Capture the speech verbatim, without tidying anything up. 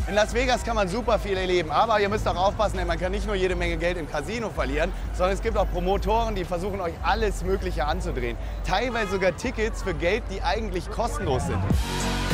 In Las Vegas kann man super viel erleben, aber ihr müsst auch aufpassen, denn man kann nicht nur jede Menge Geld im Casino verlieren, sondern es gibt auch Promotoren, die versuchen euch alles Mögliche anzudrehen. Teilweise sogar Tickets für Geld, die eigentlich kostenlos sind.